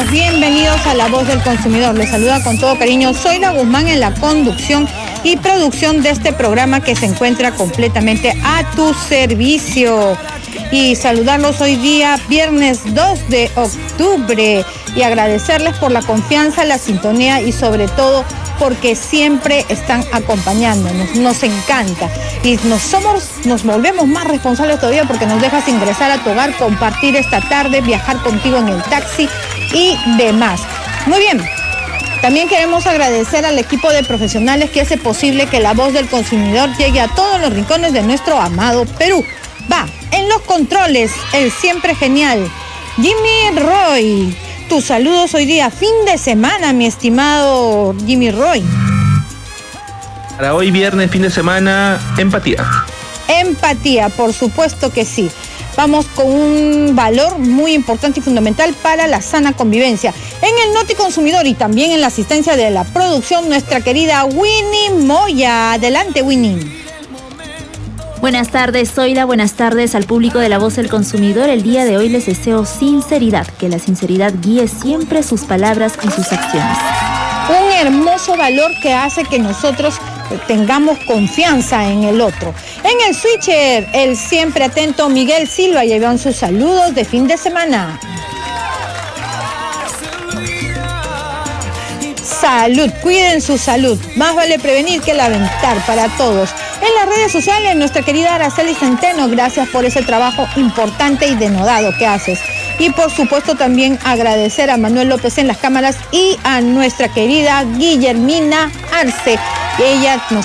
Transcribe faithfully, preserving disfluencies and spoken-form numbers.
amigos, bienvenidos a La Voz del Consumidor. Les saluda con todo cariño Zoila Guzmán en la conducción y producción de este programa que se encuentra completamente a tu servicio. Y saludarlos hoy día, viernes dos de octubre, y agradecerles por la confianza, la sintonía y sobre todo porque siempre están acompañándonos. Nos encanta y nos somos, nos volvemos más responsables todavía porque nos dejas ingresar a tu hogar, compartir esta tarde, viajar contigo en el taxi y demás. Muy bien. También queremos agradecer al equipo de profesionales que hace posible que La Voz del Consumidor llegue a todos los rincones de nuestro amado Perú. Va, en los controles, el siempre genial Jimmy Roy. Tus saludos hoy día, fin de semana, mi estimado Jimmy Roy. Para hoy viernes, fin de semana, empatía. Empatía, por supuesto que sí. Vamos con un valor muy importante y fundamental para la sana convivencia. En el Noti Consumidor y también en la asistencia de la producción, nuestra querida Winnie Moya. Adelante, Winnie. Buenas tardes, Zoila. Buenas tardes al público de La Voz del Consumidor. El día de hoy les deseo sinceridad, que la sinceridad guíe siempre sus palabras y sus acciones. Un hermoso valor que hace que nosotros tengamos confianza en el otro. En el switcher, el siempre atento Miguel Silva llevan sus saludos de fin de semana. Salud, cuiden su salud. Más vale prevenir que lamentar para todos. En las redes sociales, nuestra querida Araceli Centeno, gracias por ese trabajo importante y denodado que haces. Y por supuesto también agradecer a Manuel López en las cámaras y a nuestra querida Guillermina Arce. Ella nos